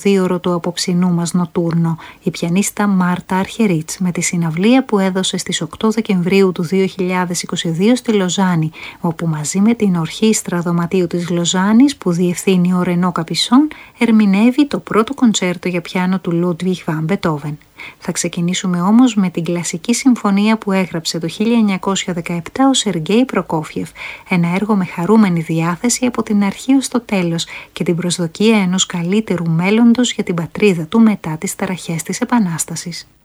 δίωρο του απόψινού μας νοτούρνο, η πιανίστα Μάρτα Αρχερίτς, με τη συναυλία που έδωσε στις 8 Δεκεμβρίου του 2022 στη Λοζάνη, όπου μαζί με την Ορχήστρα Δωματίου της Λοζάνης που διευθύνει ο Ρενό Καπισόν, ερμηνεύει το πρώτο κοντσέρτο για πιάνο του Λούντβιχ βαν Μπετόβεν. Θα ξεκινήσουμε όμως με την κλασική συμφωνία που έγραψε το 1917 ο Σεργέη Προκόφιεφ, ένα έργο με χαρούμενη διάθεση από την αρχή ως το τέλος και την προσδοκία ενός καλύτερου μέλλοντος για την πατρίδα του μετά τις ταραχές της Επανάστασης.